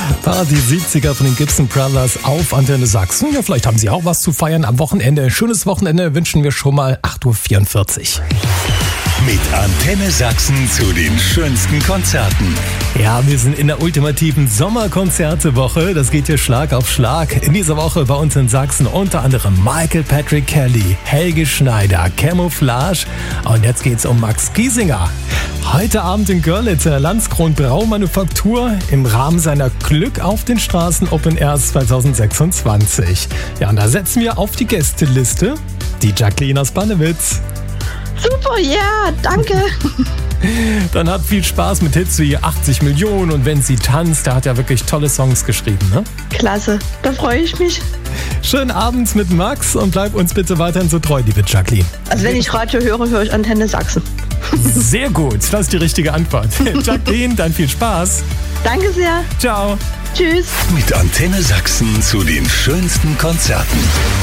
Die 70er von den Gibson Brothers auf Antenne Sachsen. Ja, vielleicht haben Sie auch was zu feiern am Wochenende. Schönes Wochenende wünschen wir schon mal 8:44 Uhr. Mit Antenne Sachsen zu den schönsten Konzerten. Ja, wir sind in der ultimativen Sommerkonzertewoche. Das geht hier Schlag auf Schlag. In dieser Woche bei uns in Sachsen unter anderem Michael Patrick Kelly, Helge Schneider, Camouflage und jetzt geht's um Max Giesinger. Heute Abend in Görlitz in der Landskron Braumanufaktur im Rahmen seiner Glück auf den Straßen Open Airs 2026. Ja, und da setzen wir auf die Gästeliste die Jacqueline aus Bannewitz. Super, ja, danke. Dann habt viel Spaß mit Hits wie 80 Millionen und Wenn sie tanzt, der hat ja wirklich tolle Songs geschrieben, ne? Klasse, da freue ich mich. Schönen Abend mit Max und bleib uns bitte weiterhin so treu, liebe Jacqueline. Also wenn ich Radio höre, höre ich Antenne Sachsen. Sehr gut, das ist die richtige Antwort. Jacqueline, dann viel Spaß. Danke sehr. Ciao. Tschüss. Mit Antenne Sachsen zu den schönsten Konzerten.